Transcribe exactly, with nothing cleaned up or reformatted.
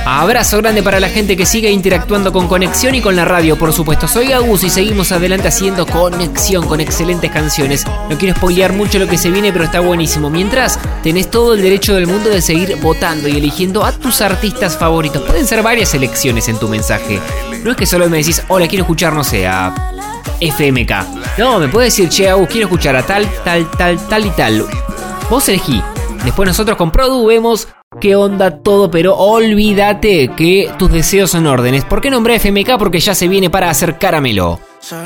Abrazo grande para la gente que sigue interactuando con Conexión y con la radio, por supuesto. Soy Agus y seguimos adelante haciendo conexión con excelentes canciones. No quiero spoilear mucho lo que se viene, pero está buenísimo. Mientras, tenés todo el derecho del mundo de seguir votando y eligiendo a tus artistas favoritos. Pueden ser varias elecciones en tu mensaje. No es que solo me decís, hola, quiero escuchar, no sé, a F M K. No, me puedes decir, che, Agus, quiero escuchar a tal, tal, tal, tal y tal. Vos elegí. Después nosotros con Produ vemos qué onda todo, pero olvídate que tus deseos son órdenes. ¿Por qué nombré F M K? Porque ya se viene para hacer caramelo.